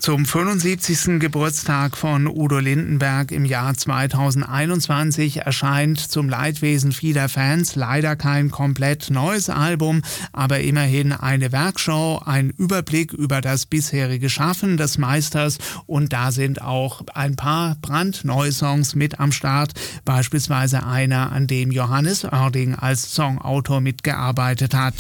Zum 75. Geburtstag von Udo Lindenberg im Jahr 2021 erscheint zum Leidwesen vieler Fans leider kein komplett neues Album, aber immerhin eine Werkshow, ein Überblick über das bisherige Schaffen des Meisters, und da sind auch ein paar brandneue Songs mit am Start, beispielsweise einer, an dem Johannes Oerding als Songautor mitgearbeitet hat.